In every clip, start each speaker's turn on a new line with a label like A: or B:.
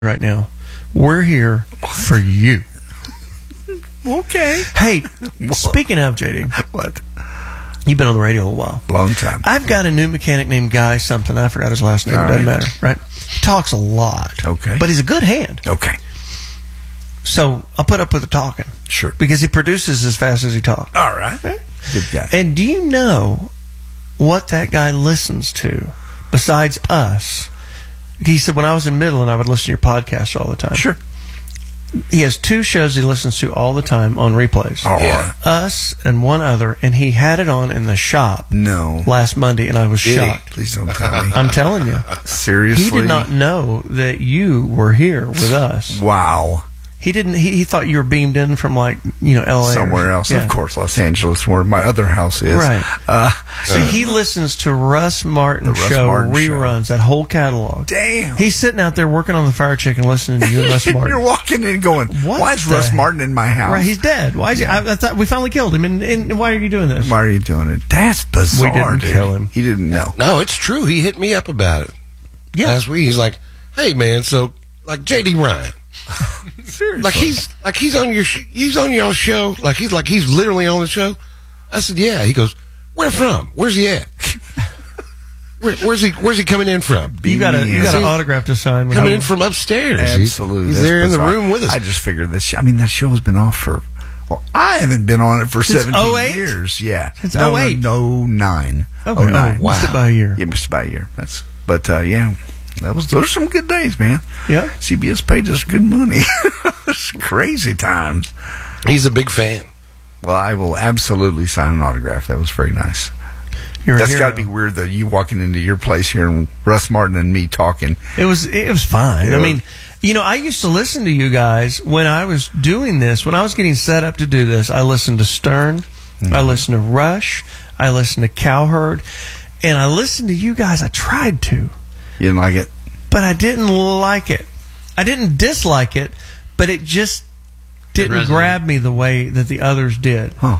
A: right now. We're here for you.
B: Okay.
A: Hey, speaking of, JD.
B: What?
A: You've been on the radio a while.
B: Long time.
A: I've got a new mechanic named Guy something. I forgot his last name.
B: All
A: Doesn't
B: right.
A: matter, right? He talks a lot.
B: Okay.
A: But he's a good hand.
B: Okay.
A: So I'll put up with the talking.
B: Sure.
A: Because he produces as fast as he talks.
B: All right. Good guy.
A: And do you know what that guy listens to besides us? He said, when I was in Midland, I would listen to your podcast all the time.
B: Sure.
A: He has two shows he listens to all the time on replays.
B: All right.
A: Us and one other, and he had it on in the shop
B: No.
A: last Monday, and I was
B: Did he?
A: shocked.
B: Please don't tell me.
A: I'm telling you.
B: Seriously?
A: He did not know that you were here with us.
B: Wow.
A: He didn't. He thought you were beamed in from L.A.
B: Somewhere else.
A: Yeah.
B: Of course, Los Angeles, where my other house is.
A: Right. So he listens to Russ Martin
B: The Russ
A: show
B: Martin
A: reruns, that whole catalog.
B: Damn.
A: He's sitting out there working on the fire chicken, listening to you and Russ Martin.
B: You're walking in going,
A: What
B: why is
A: the
B: Russ
A: heck?
B: Martin in my house?
A: Right, he's dead. Why is he? I thought we finally killed him, and why are you doing this?
B: Why are you doing it? That's bizarre,
A: We didn't
B: dude.
A: kill him.
B: He didn't know.
C: No, it's true. He hit me up about it
A: Yeah.
C: last week. He's like, "Hey, man, so like JD Ryan,
B: Seriously.
C: he's on he's on your show. He's literally on the show." I said, "Yeah." He goes, "Where from? Where's he at? Where's he coming in from?
A: You got an
B: Is he
A: autograph to sign. when
C: Coming
A: I-
C: in from upstairs.
B: Absolutely.
C: He's
B: That's
C: there in the
B: bizarre.
C: room with us."
B: I just figured this. I mean, that show's been off for. Well, I haven't been on it for
A: Since
B: 17
A: 08?
B: years. Yeah.
A: Since
B: no,
A: 08?
B: No, 09.
A: Okay.
B: 09.
A: Oh, missed it by a year.
B: Yeah, missed it by a year. Yeah. Those are some good days, man.
A: Yeah.
B: CBS paid us good money. It's crazy times.
C: He's a big fan.
B: Well, I will absolutely sign an autograph. That was very nice.
A: You're a
B: That's
A: hero.
B: got to be weird that you walking into your place here and Russ Martin and me talking.
A: It was fine.
B: Yeah.
A: I mean, I used to listen to you guys when I was doing this. When I was getting set up to do this, I listened to Stern, I listened to Rush, I listened to Cowherd, and I listened to you guys. I tried to,
B: You didn't like it?
A: but I didn't like it. I didn't dislike it, but it just didn't grab me the way that the others did.
B: Huh.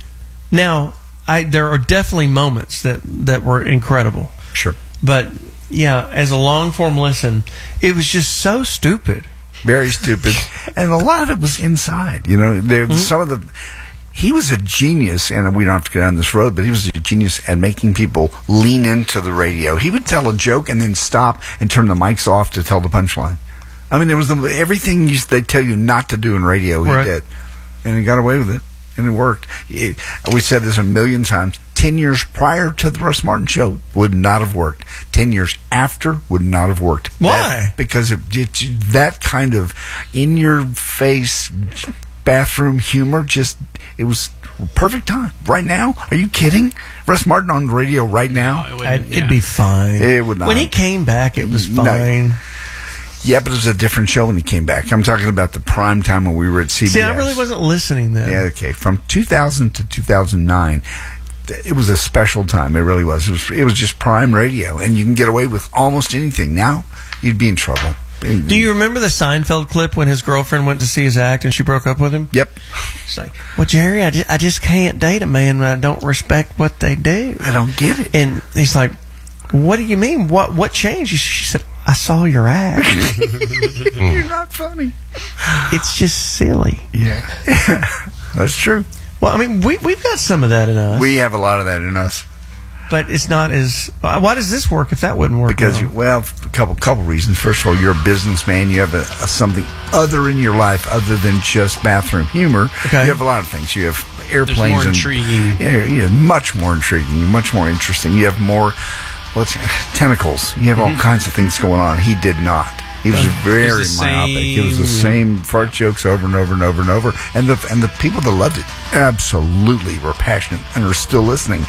A: Now, there are definitely moments that were incredible.
B: Sure.
A: But yeah, as a long form listen, it was just so stupid.
B: Very stupid. And a lot of it was inside. Some of the. He was a genius, and we don't have to go down this road, but he was a genius at making people lean into the radio. He would tell a joke and then stop and turn the mics off to tell the punchline. I mean, there was everything they tell you not to do in radio, he
A: Right.
B: did. And he got away with it, and it worked. We said this a million times. 10 years prior to the Russ Martin show would not have worked. 10 years after would not have worked.
A: Why?
B: Because that kind of in-your-face bathroom humor it was perfect time. Right now? Are you kidding? Russ Martin on the radio right now?
A: It'd be fine.
B: It would not.
A: When he came back, it was
B: No.
A: fine.
B: Yeah, but it was a different show when he came back. I'm talking about the prime time when we were at CBS.
A: See, I really wasn't listening then.
B: Yeah, okay. From 2000 to 2009, it was a special time. It really was. It was just prime radio, and you can get away with almost anything. Now, you'd be in trouble.
A: Do you remember the Seinfeld clip when his girlfriend went to see his act and she broke up with him?
B: Yep.
A: She's like, "Well, Jerry, I just can't date a man when I don't respect what they do."
B: I don't get it.
A: And he's like, "What do you mean? What changed?" She said, "I saw your act."
B: You're not funny.
A: It's just silly.
B: Yeah. That's true.
A: Well, I mean, we've got some of that in us.
B: We have a lot of that in us.
A: But it's not as. Why does this work if that wouldn't work?
B: Because
A: well?
B: a couple reasons. First of all, you're a businessman. You have something other in your life other than just bathroom humor.
A: Okay.
B: You have a lot of things. You have airplanes.
D: There's more
B: and
D: intriguing.
B: Yeah, you have much more intriguing. Much more interesting. You have more tentacles. You have all kinds of things going on. He did not. He was very
D: the
B: myopic. It was the same fart jokes over and over and over and over. And the people that loved it absolutely were passionate and are still listening.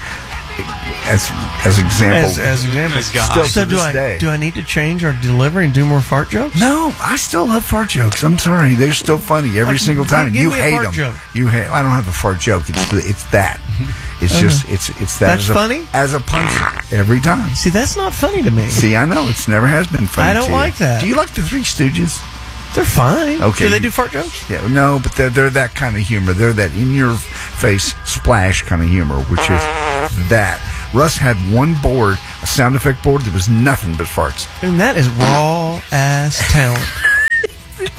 B: As examples.
A: As examples.
B: Still
A: So
B: to this day.
A: do I need to change our delivery and do more fart jokes?
B: No, I still love fart jokes. I'm sorry, they're still funny every single time.
A: give
B: You
A: me a
B: hate
A: fart
B: them.
A: joke.
B: I don't have a fart joke. It's that. It's just it's that.
A: That's
B: as a,
A: funny?
B: as a punch every time.
A: See, that's not funny to me.
B: See, I know it's never has been funny.
A: I don't
B: to you.
A: like that.
B: Do you like the Three Stooges?
A: They're fine.
B: Okay.
A: Do they do fart jokes?
B: Yeah, no, but they're that kind of humor. They're that in your face splash kind of humor, which is that. Russ had one board, a sound effect board that was nothing but farts.
A: And that is raw ass talent.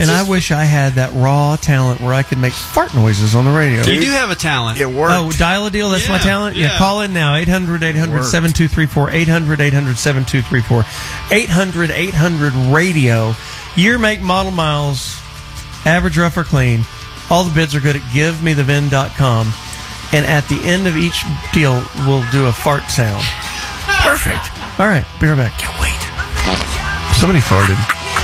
A: And I wish I had that raw talent where I could make fart noises on the radio.
D: You do have a talent.
B: It worked.
A: Oh, dial a deal. That's my talent. Yeah,
D: yeah.
A: call in now. 800-800-7234. 800-800-7234. 800-800-radio. Year, make, model, miles. Average, rough, or clean. All the bids are good at GiveMeTheVin.com. And at the end of each deal, we'll do a fart sound.
B: Perfect.
A: All right, be right back.
B: Can't wait.
A: Somebody farted.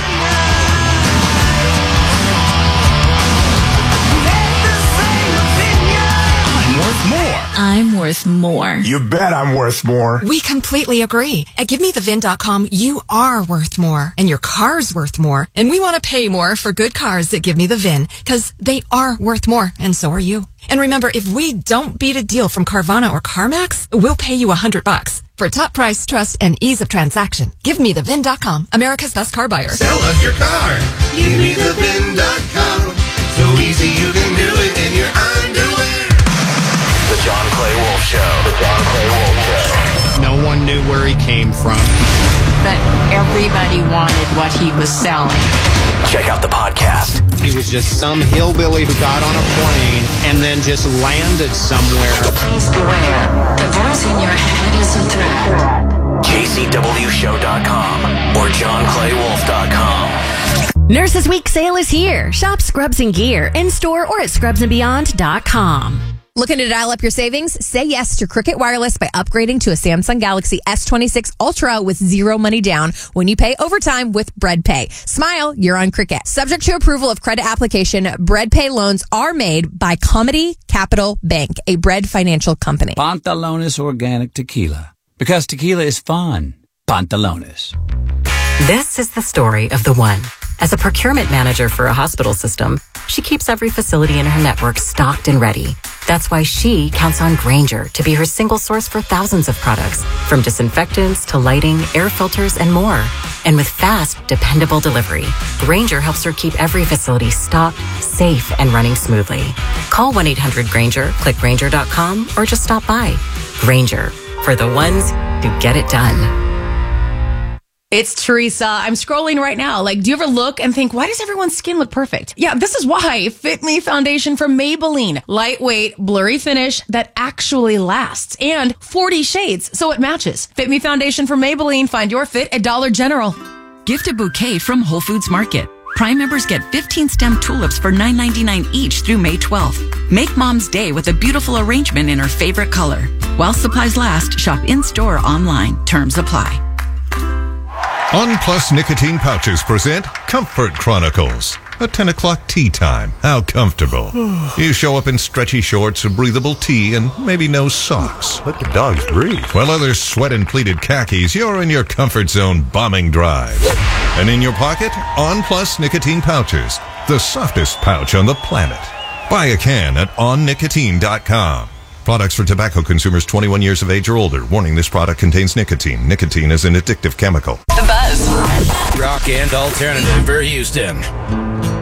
E: I'm worth more.
F: You bet I'm worth more.
G: We completely agree. At GiveMeTheVin.com, you are worth more, and your car's worth more. And we want to pay more for good cars that Give Me the VIN, because they are worth more, and so are you. And remember, if we don't beat a deal from Carvana or CarMax, we'll pay you $100. For top price, trust, and ease of transaction, GiveMeTheVin.com, America's best car buyer.
C: Sell us your car. GiveMeTheVin.com. So easy you can do it in your underwear.
H: The John Clay Wolf Show. The John Clay Wolf Show.
D: No one knew where he came from.
E: But everybody wanted what he was selling.
H: Check out the podcast.
D: He was just some hillbilly who got on a plane and then just landed somewhere.
E: Please beware. The voice in your head is a threat.
H: JCWShow.com or JohnClayWolf.com.
I: Nurses Week sale is here. Shop Scrubs and Gear in store or at scrubsandbeyond.com.
J: Looking to dial up your savings? Say yes to Cricket Wireless by upgrading to a Samsung Galaxy S26 Ultra with zero money down when you pay overtime with Bread Pay. Smile, you're on Cricket. Subject to approval of credit application, Bread Pay loans are made by Comedy Capital Bank, a Bread financial company.
K: Pantalones Organic Tequila. Because tequila is fun. Pantalones.
L: This is the story of the one. As a procurement manager for a hospital system, she keeps every facility in her network stocked and ready. That's why she counts on Grainger to be her single source for thousands of products, from disinfectants to lighting, air filters, and more. And with fast, dependable delivery, Grainger helps her keep every facility stocked, safe, and running smoothly. Call 1-800-GRAINGER, click Grainger.com, or just stop by. Grainger, for the ones who get it done.
M: It's Teresa. I'm scrolling right now. Like, do you ever look and think, why does everyone's skin look perfect? Yeah, this is why. Fit Me Foundation from Maybelline. Lightweight, blurry finish that actually lasts. And 40 shades, so it matches. Fit Me Foundation from Maybelline. Find your fit at Dollar General.
N: Gift a bouquet from Whole Foods Market. Prime members get 15 stem tulips for $9.99 each through May 12th. Make Mom's day with a beautiful arrangement in her favorite color. While supplies last, shop in-store or online. Terms apply.
O: On Plus Nicotine Pouches present Comfort Chronicles. A 10 o'clock tea time. How comfortable. You show up in stretchy shorts, a breathable tee, and maybe no socks.
F: Let the dogs breathe.
O: While others sweat in pleated khakis, you're in your comfort zone bombing drive. And in your pocket, On Plus Nicotine Pouches. The softest pouch on the planet. Buy a can at onnicotine.com. Products for tobacco consumers 21 years of age or older. Warning, this product contains nicotine. Nicotine is an addictive chemical.
N: The Buzz.
H: Rock and alternative for Houston.